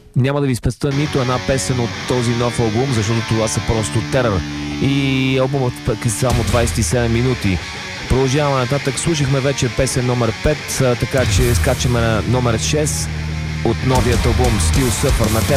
Няма да ви спестя нито една песен от този нов албум, защото това са просто терор. И албумът пък е само 27 минути. Продължаваме нататък. Слушахме вече песен номер 5, така че скачаме на номер 6 от новият албум Still Suffer на